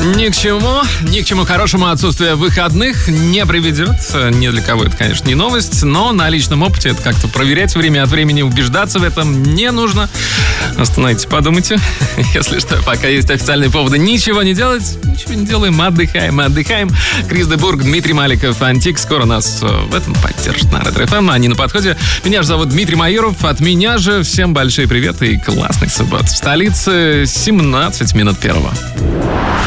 Ни к чему хорошему отсутствие выходных не приведет. Ни для кого это, конечно, не новость, но на личном опыте это как-то проверять время от времени, убеждаться в этом не нужно. Остановитесь, подумайте. Если что, пока есть официальные поводы ничего не делать, ничего не делаем, мы отдыхаем. Крис де Бургh, Дмитрий Маликов, Антик. Скоро нас в этом поддержат на Ретро-ФМ. Они на подходе. Меня же зовут Дмитрий Майоров. От меня же всем большой привет и классных суббот. В столице 17 минут первого.